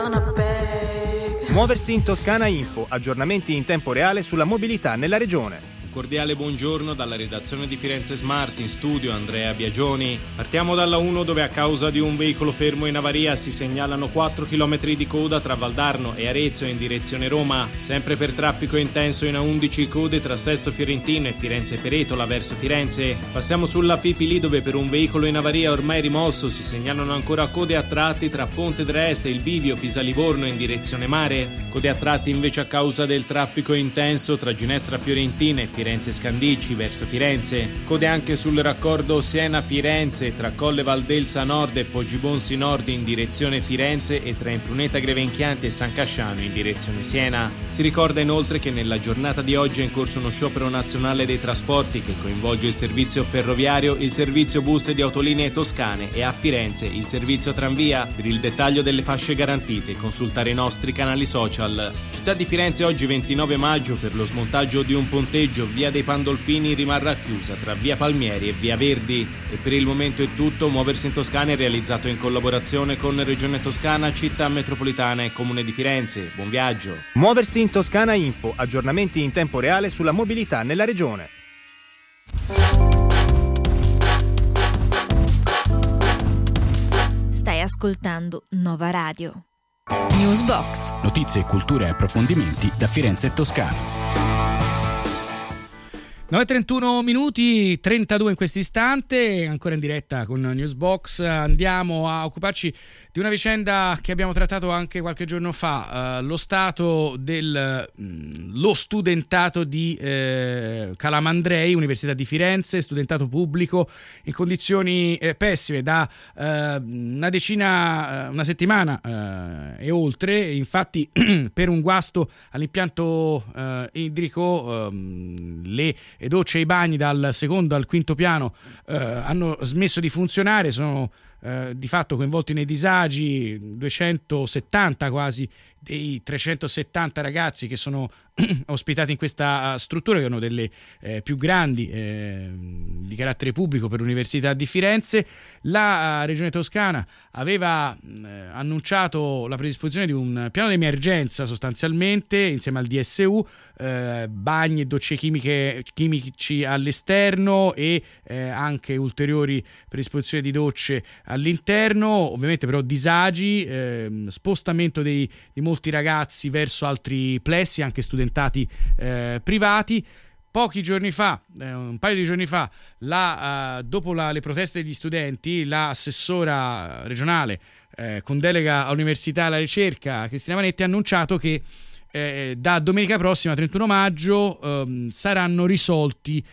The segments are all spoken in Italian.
Muoversi in Toscana Info, aggiornamenti in tempo reale sulla mobilità nella regione. Cordiale buongiorno dalla redazione di Firenze Smart, in studio Andrea Biagioni. Partiamo dalla 1 dove a causa di un veicolo fermo in avaria si segnalano 4 km di coda tra Valdarno e Arezzo in direzione Roma. Sempre per traffico intenso in A11 code tra Sesto Fiorentino e Firenze Peretola verso Firenze. Passiamo sulla Fipili dove per un veicolo in avaria ormai rimosso si segnalano ancora code a tratti tra Ponte Dreste e il bivio Pisa-Livorno in direzione mare. Code a tratti invece a causa del traffico intenso tra Ginestra Fiorentina e Firenze Scandicci verso Firenze. Code anche sul raccordo Siena-Firenze tra Colle Valdelsa Nord e Poggibonsi Nord in direzione Firenze e tra Impruneta Grevenchianti e San Casciano in direzione Siena. Si ricorda inoltre che nella giornata di oggi è in corso uno sciopero nazionale dei trasporti che coinvolge il servizio ferroviario, il servizio bus di autolinee toscane e a Firenze il servizio tranvia. Per il dettaglio delle fasce garantite consultare i nostri canali social. Città di Firenze oggi 29 maggio per lo smontaggio di un ponteggio via dei Pandolfini rimarrà chiusa tra via Palmieri e via Verdi. E per il momento è tutto. Muoversi in Toscana è realizzato in collaborazione con Regione Toscana, Città Metropolitana e Comune di Firenze. Buon viaggio. Muoversi in Toscana Info, aggiornamenti in tempo reale sulla mobilità nella regione. Stai ascoltando Nova Radio. Newsbox. Notizie, cultura e approfondimenti da Firenze e Toscana. 9:31 minuti, 32 in questo istante, ancora in diretta con Newsbox. Andiamo a occuparci di una vicenda che abbiamo trattato anche qualche giorno fa, lo stato lo studentato di Calamandrei, Università di Firenze, studentato pubblico in condizioni pessime da una settimana e oltre. Infatti per un guasto all'impianto idrico le docce e i bagni dal secondo al quinto piano hanno smesso di funzionare, sono di fatto coinvolti nei disagi 270 quasi dei 370 ragazzi che sono ospitati in questa struttura, che è una delle più grandi di carattere pubblico per l'Università di Firenze. La Regione Toscana aveva annunciato la predisposizione di un piano di emergenza sostanzialmente insieme al DSU, bagni e docce chimici all'esterno e anche ulteriori predisposizioni di docce all'interno, ovviamente però disagi, spostamento di molti ragazzi verso altri plessi, anche studentati privati. Pochi giorni fa, un paio di giorni fa, dopo le proteste degli studenti, l'assessora regionale con delega all'università e alla ricerca, Cristina Vanetti, ha annunciato che da domenica prossima, 31 maggio, saranno risolti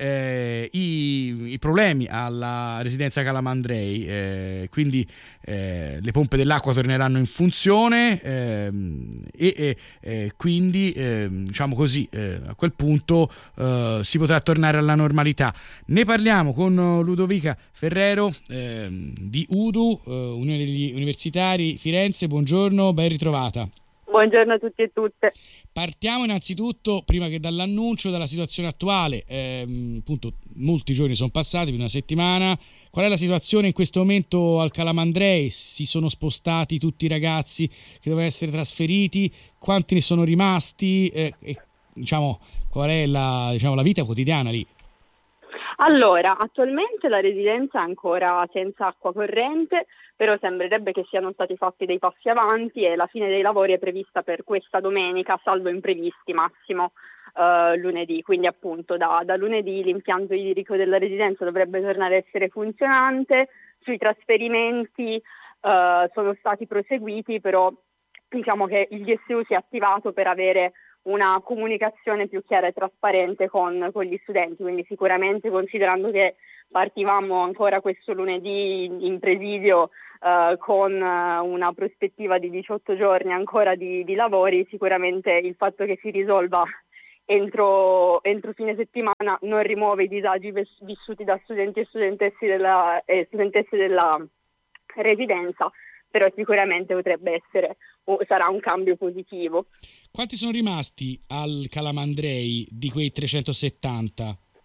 i problemi alla residenza Calamandrei, quindi le pompe dell'acqua torneranno in funzione e quindi diciamo così a quel punto si potrà tornare alla normalità. Ne parliamo con Ludovica Ferrero di UDU, Unione degli Universitari Firenze. Buongiorno, ben ritrovata. Buongiorno a tutti e tutte. Partiamo innanzitutto, prima che dall'annuncio, dalla situazione attuale. Appunto, molti giorni sono passati, più di una settimana. Qual è la situazione in questo momento al Calamandrei? Si sono spostati tutti i ragazzi che dovevano essere trasferiti? Quanti ne sono rimasti? Qual è la vita quotidiana lì? Allora, attualmente la residenza è ancora senza acqua corrente, però sembrerebbe che siano stati fatti dei passi avanti e la fine dei lavori è prevista per questa domenica, salvo imprevisti, massimo lunedì. Quindi appunto da lunedì l'impianto idrico della residenza dovrebbe tornare a essere funzionante. Sui trasferimenti sono stati proseguiti, però diciamo che il DSU si è attivato per avere una comunicazione più chiara e trasparente con gli studenti, quindi sicuramente, considerando che partivamo ancora questo lunedì in presidio con una prospettiva di 18 giorni ancora di lavori, sicuramente il fatto che si risolva entro fine settimana non rimuove i disagi vissuti da studenti e studentesse della residenza, però sicuramente potrebbe essere o sarà un cambio positivo. Quanti sono rimasti al Calamandrei di quei 370?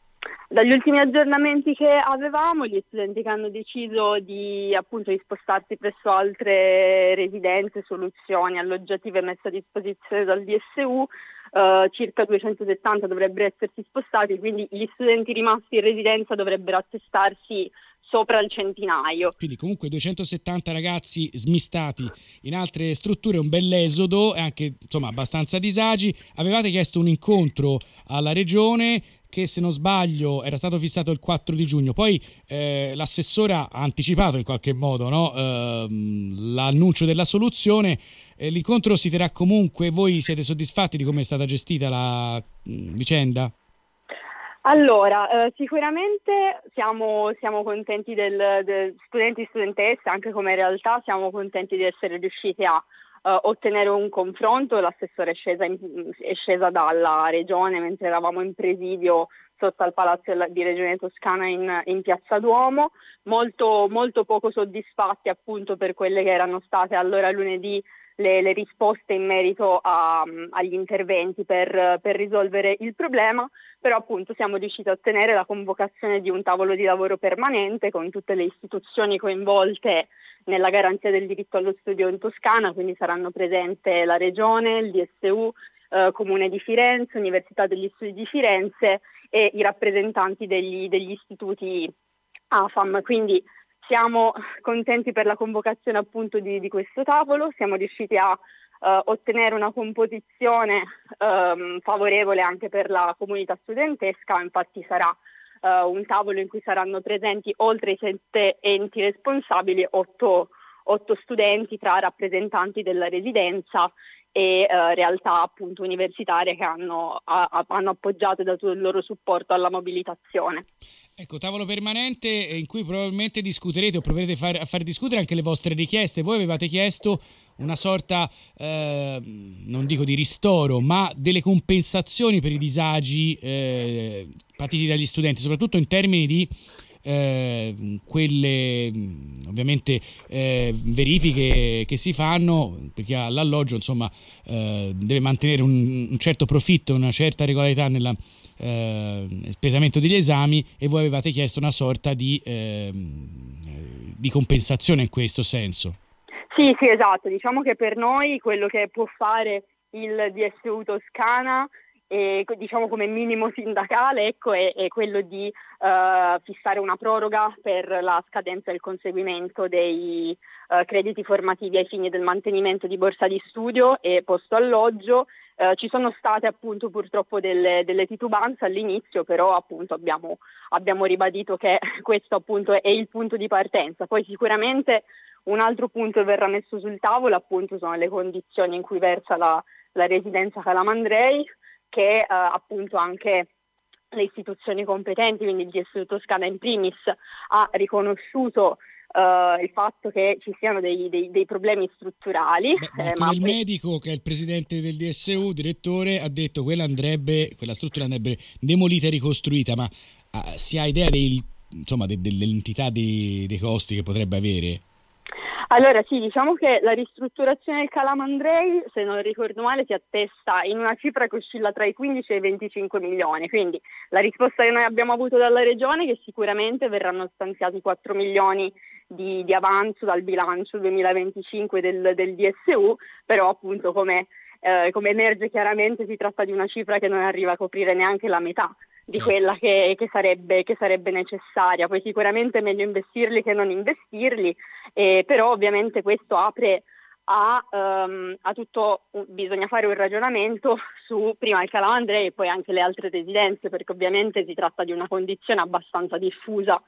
Dagli ultimi aggiornamenti che avevamo, gli studenti che hanno deciso di spostarsi presso altre residenze, soluzioni alloggiative messe a disposizione dal DSU, circa 270 dovrebbero essersi spostati, quindi gli studenti rimasti in residenza dovrebbero attestarsi sopra il centinaio. Quindi comunque 270 ragazzi smistati in altre strutture, un bell'esodo e anche abbastanza disagi. Avevate chiesto un incontro alla regione che, se non sbaglio, era stato fissato il 4 di giugno. Poi l'assessora ha anticipato in qualche modo, no? L'annuncio della soluzione. L'incontro si terrà comunque. Voi siete soddisfatti di come è stata gestita la vicenda? Allora, sicuramente siamo contenti del studenti e studentesse, anche come realtà siamo contenti di essere riusciti a ottenere un confronto. L'assessore è scesa dalla regione mentre eravamo in presidio sotto al Palazzo di Regione Toscana in Piazza Duomo, molto, molto poco soddisfatti appunto per quelle che erano state allora lunedì le risposte in merito agli interventi per risolvere il problema, però appunto siamo riusciti a ottenere la convocazione di un tavolo di lavoro permanente con tutte le istituzioni coinvolte nella garanzia del diritto allo studio in Toscana, quindi saranno presenti la Regione, il DSU, Comune di Firenze, Università degli Studi di Firenze e i rappresentanti degli istituti AFAM, quindi siamo contenti per la convocazione appunto di questo tavolo, siamo riusciti a ottenere una composizione favorevole anche per la comunità studentesca. Infatti sarà un tavolo in cui saranno presenti, oltre ai 7 enti responsabili, 8 studenti tra rappresentanti della residenza e realtà appunto universitarie che hanno appoggiato e dato il loro supporto alla mobilitazione. Ecco, tavolo permanente in cui probabilmente discuterete o proverete a far discutere anche le vostre richieste. Voi avevate chiesto una sorta, non dico di ristoro, ma delle compensazioni per i disagi patiti dagli studenti, soprattutto in termini di quelle ovviamente verifiche che si fanno, perché l'alloggio deve mantenere un certo profitto, una certa regolarità nella espletamento degli esami, e voi avevate chiesto una sorta di compensazione in questo senso. Sì, esatto. Diciamo che per noi quello che può fare il DSU Toscana, diciamo come minimo sindacale, è quello di fissare una proroga per la scadenza del conseguimento dei crediti formativi ai fini del mantenimento di borsa di studio e posto alloggio. Ci sono state appunto purtroppo delle titubanze all'inizio, però appunto abbiamo ribadito che questo appunto è il punto di partenza. Poi sicuramente un altro punto che verrà messo sul tavolo appunto sono le condizioni in cui versa la residenza Calamandrei, che appunto anche le istituzioni competenti, quindi il DSU Toscana in primis, ha riconosciuto il fatto che ci siano dei problemi strutturali. Il medico, che è il presidente del DSU, direttore, ha detto quella struttura andrebbe demolita e ricostruita, ma si ha idea dell'entità dei costi che potrebbe avere? Allora sì, diciamo che la ristrutturazione del Calamandrei, se non ricordo male, si attesta in una cifra che oscilla tra i 15 e i 25 milioni, quindi la risposta che noi abbiamo avuto dalla Regione è che sicuramente verranno stanziati 4 milioni di avanzo dal bilancio 2025 del DSU, però appunto come emerge chiaramente si tratta di una cifra che non arriva a coprire neanche la metà di quella che sarebbe necessaria. Poi sicuramente è meglio investirli che non investirli, però ovviamente questo apre a tutto, bisogna fare un ragionamento su prima il Calamandrei e poi anche le altre residenze, perché ovviamente si tratta di una condizione abbastanza diffusa.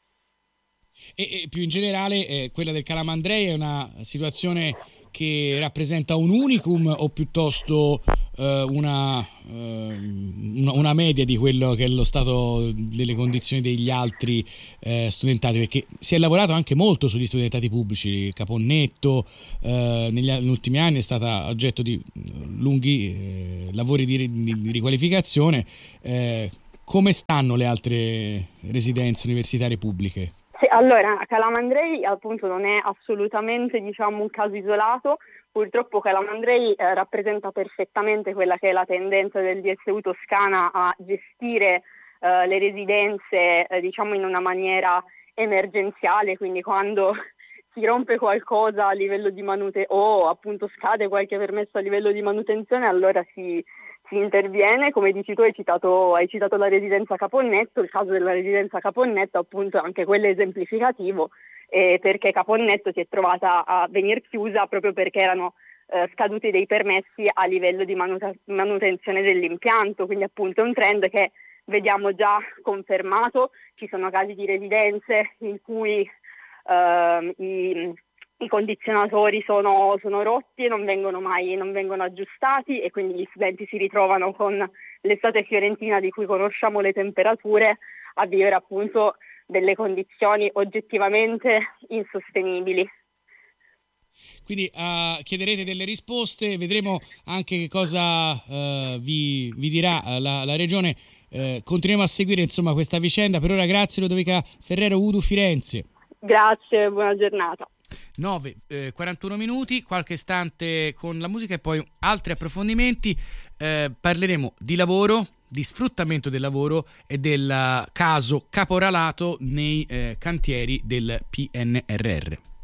E più in generale quella del Calamandrei è una situazione che rappresenta un unicum o piuttosto una media di quello che è lo stato delle condizioni degli altri studentati, perché si è lavorato anche molto sugli studentati pubblici. Caponnetto negli ultimi anni è stata oggetto di lunghi lavori di riqualificazione. Come stanno le altre residenze universitarie pubbliche? Sì, allora, Calamandrei appunto non è assolutamente un caso isolato. Purtroppo Calamandrei rappresenta perfettamente quella che è la tendenza del DSU Toscana a gestire le residenze diciamo in una maniera emergenziale, quindi quando si rompe qualcosa a livello di o appunto scade qualche permesso a livello di manutenzione, allora si interviene. Come dici tu, hai citato la residenza Caponnetto. Il caso della residenza Caponnetto appunto è anche quello esemplificativo, perché Caponnetto si è trovata a venir chiusa proprio perché erano scaduti dei permessi a livello di manutenzione dell'impianto, quindi appunto è un trend che vediamo già confermato. Ci sono casi di residenze in cui i condizionatori sono rotti e non vengono aggiustati, e quindi gli studenti si ritrovano con l'estate fiorentina, di cui conosciamo le temperature, a vivere appunto delle condizioni oggettivamente insostenibili. Quindi chiederete delle risposte, vedremo anche che cosa vi dirà la Regione. Continuiamo a seguire insomma questa vicenda. Per ora grazie Ludovica Ferrero, UDU Firenze. Grazie, buona giornata. 9:41 minuti, qualche istante con la musica e poi altri approfondimenti. Parleremo di lavoro, di sfruttamento del lavoro e del caso caporalato nei cantieri del PNRR.